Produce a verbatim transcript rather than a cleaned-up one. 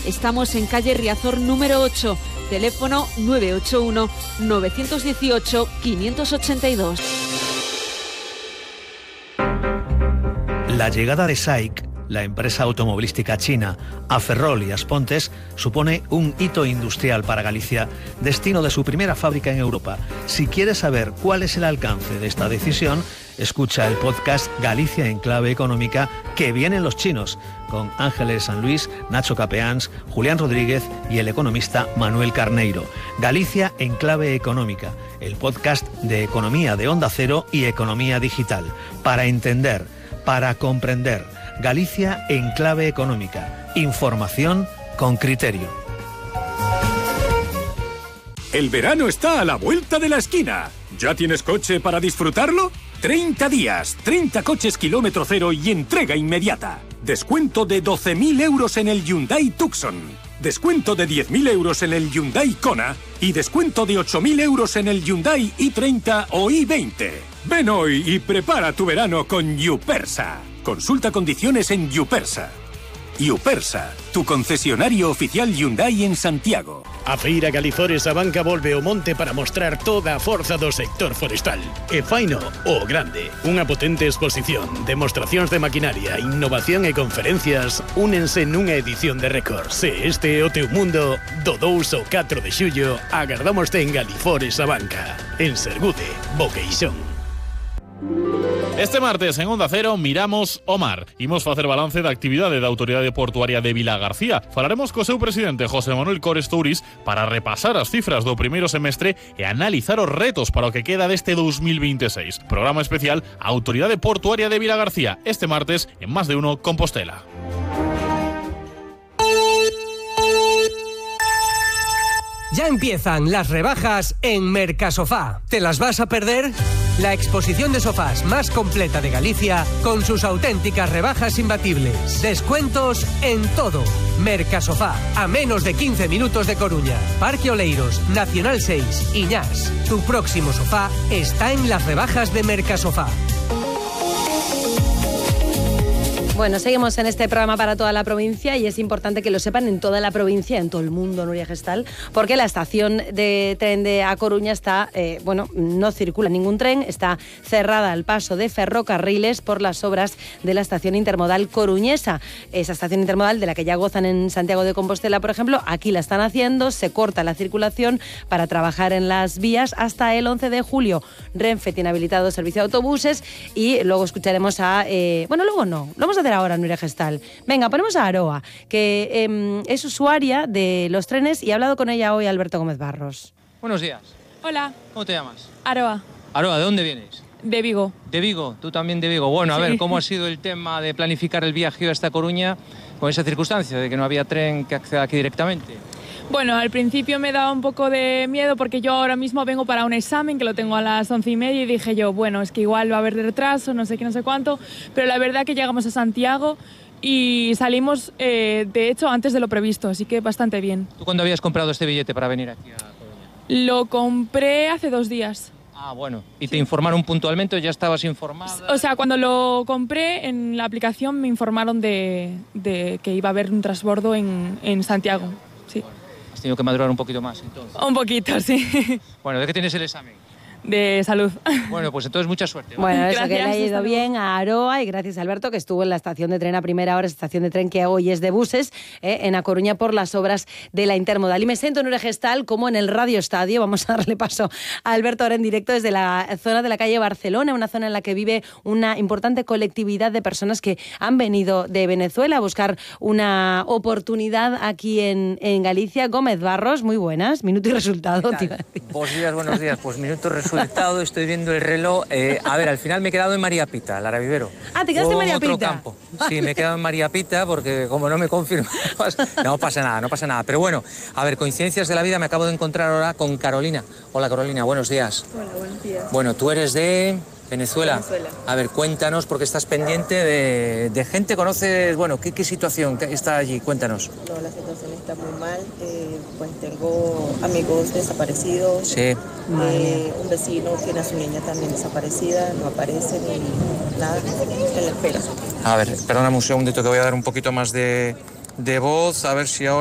Estamos en calle Riazor número ocho, teléfono nueve ocho uno, nueve uno ocho, cinco ocho dos. La llegada de S A I C, la empresa automovilística china, a Ferrol y Aspontes, supone un hito industrial para Galicia, destino de su primera fábrica en Europa. Si quieres saber cuál es el alcance de esta decisión, escucha el podcast Galicia en clave económica, que vienen los chinos, con Ángeles San Luis, Nacho Capeans, Julián Rodríguez y el economista Manuel Carneiro. Galicia en clave económica, el podcast de economía de Onda Cero y economía digital, para entender, para comprender. Galicia en clave económica. Información con criterio. El verano está a la vuelta de la esquina. ¿Ya tienes coche para disfrutarlo? treinta días, treinta coches kilómetro cero y entrega inmediata. Descuento de doce mil euros en el Hyundai Tucson. Descuento de diez mil euros en el Hyundai Kona. Y descuento de ocho mil euros en el Hyundai i treinta o i veinte. Ven hoy y prepara tu verano con Yupersa. Consulta condiciones en Yupersa. Yupersa, tu concesionario oficial Hyundai en Santiago. A Feira Galizores a banca volve o monte para mostrar toda a forza do sector forestal. E faino o grande. Unha potente exposición, demostracións de maquinaria, innovación e conferencias únense nunha edición de récord. Se este é o teu mundo, do dous ao catro de xullo, agardámoste en Galizores a banca. En Sergude, Boqueixón. Este martes en Onda Cero miramos o mar. Imos facer balance da actividade da Autoridade Portuaria de Vilagarcía. Falaremos co seu presidente José Manuel Cores Touriz para repasar as cifras do primeiro semestre e analizar os retos para o que queda deste dos mil veintiséis. Programa especial Autoridade Portuaria de Vilagarcía, este martes en Más de Uno Compostela. Ya empiezan las rebajas en Mercasofá. ¿Te las vas a perder? La exposición de sofás más completa de Galicia, con sus auténticas rebajas imbatibles. Descuentos en todo. Mercasofá, a menos de quince minutos de Coruña. Parque Oleiros, Nacional seis, Iñás. Tu próximo sofá está en las rebajas de Mercasofá. Bueno, seguimos en este programa para toda la provincia y es importante que lo sepan en toda la provincia, en todo el mundo, Nuria Gestal, porque la estación de tren de A Coruña está, eh, bueno, no circula ningún tren, está cerrada al paso de ferrocarriles por las obras de la estación intermodal coruñesa. Esa estación intermodal de la que ya gozan en Santiago de Compostela, por ejemplo, aquí la están haciendo, se corta la circulación para trabajar en las vías hasta el once de julio. Renfe tiene habilitado servicio de autobuses y luego escucharemos a... Eh, bueno, luego no, lo vamos a hacer ahora, Nuria Gestal. Venga, ponemos a Aroa, que eh, es usuaria de los trenes y ha hablado con ella hoy Alberto Gómez Barros. Buenos días. Hola. ¿Cómo te llamas? Aroa. Aroa, ¿de dónde vienes? De Vigo. De Vigo, tú también de Vigo. Bueno, a sí. ver, ¿cómo ha sido el tema de planificar el viaje hasta Coruña con esa circunstancia de que no había tren que acceda aquí directamente? Bueno, al principio me daba un poco de miedo porque yo ahora mismo vengo para un examen que lo tengo a las once y media y dije yo, bueno, es que igual va a haber retraso, no sé qué, no sé cuánto, pero la verdad que llegamos a Santiago y salimos, eh, de hecho, antes de lo previsto, así que bastante bien. ¿Tú cuándo habías comprado este billete para venir aquí a Coruña? Lo compré hace dos días. Ah, bueno. ¿Y te informaron puntualmente o ya estabas informada? O sea, cuando lo compré en la aplicación me informaron de, de que iba a haber un transbordo en, en Santiago, sí. Bueno, has tenido que madurar un poquito más, entonces. Un poquito, sí. Bueno, ¿de qué tienes el examen? De salud. Bueno, pues entonces mucha suerte. ¿Vale? Bueno, eso gracias, que le ha ido bien a Aroa y gracias a Alberto, que estuvo en la estación de tren a primera hora, estación de tren que hoy es de buses, eh, en A Coruña por las obras de la intermodal. Y me siento en Nuria Gestal como en el Radio Estadio. Vamos a darle paso a Alberto ahora en directo desde la zona de la calle Barcelona, una zona en la que vive una importante colectividad de personas que han venido de Venezuela a buscar una oportunidad aquí en, en Galicia. Gómez Barros, muy buenas. Minuto y resultado. Buenos días, buenos días. Pues minuto y resultado. Estoy viendo el reloj. Eh, a ver, al final me he quedado en María Pita, Lara Vivero. Ah, ¿te quedaste en María Pita? Otro campo. Sí, me he quedado en María Pita porque como no me confirmabas, no pasa nada, no pasa nada. Pero bueno, a ver, coincidencias de la vida, me acabo de encontrar ahora con Carolina. Hola, Carolina, buenos días. Hola, buenos días. Bueno, tú eres de... Venezuela. Venezuela. A ver, cuéntanos, porque estás pendiente de, de gente, conoces, bueno, ¿qué, qué situación está allí? Cuéntanos. No, la situación está muy mal, eh, pues tengo amigos desaparecidos. Sí. Eh, un vecino tiene a su niña también desaparecida, no aparece ni nada, en la espera. A ver, perdóname un segundito que voy a dar un poquito más de, de voz, a ver si ahora...